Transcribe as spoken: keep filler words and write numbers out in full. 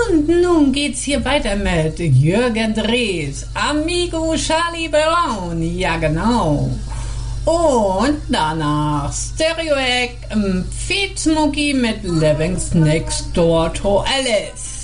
Und nun geht's hier weiter mit Jürgen Drees, Amigo Charlie Brown, ja genau. Und danach Stereoact, Feed Smokey mit Living's Next Door to Alice.